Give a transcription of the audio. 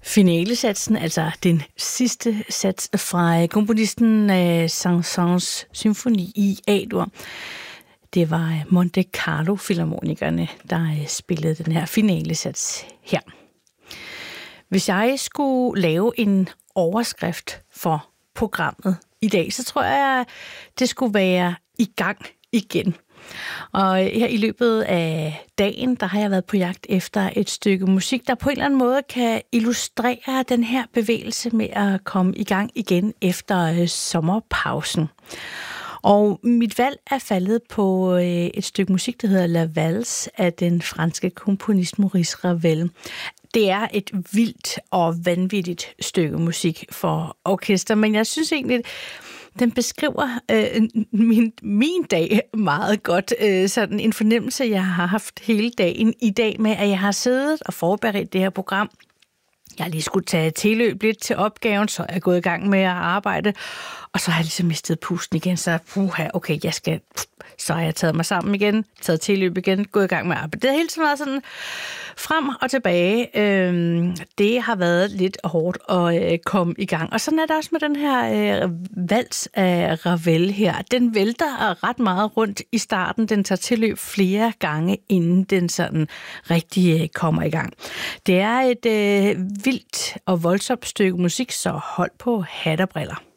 Finalesatsen, altså den sidste sats fra komponisten Saint-Saëns symfoni i A-dur. Det var Monte Carlo Filharmonikerne, der spillede den her finalesats her. Hvis jeg skulle lave en overskrift for programmet i dag, så tror jeg, det skulle være i gang igen. Og her i løbet af dagen, der har jeg været på jagt efter et stykke musik, der på en eller anden måde kan illustrere den her bevægelse med at komme i gang igen efter sommerpausen. Og mit valg er faldet på et stykke musik, der hedder La Valse af den franske komponist Maurice Ravel. Det er et vildt og vanvittigt stykke musik for orkester, men jeg synes egentlig, den beskriver min dag meget godt. Sådan en fornemmelse, jeg har haft hele dagen i dag med, at jeg har siddet og forberedt det her program. Jeg lige skulle tage tilløb lidt til opgaven, så er jeg gået i gang med at arbejde, og så har jeg ligesom mistet pusten igen, så okay, så har jeg taget mig sammen igen, taget tilløb igen, gået i gang med at arbejde. Det har hele tiden været sådan frem og tilbage. Det har været lidt hårdt at komme i gang. Og sådan er det også med den her vals af Ravel her. Den vælter ret meget rundt i starten. Den tager tilløb flere gange, inden den sådan rigtig kommer i gang. Det er et vildt og voldsomt stykke musik, så hold på hat og briller.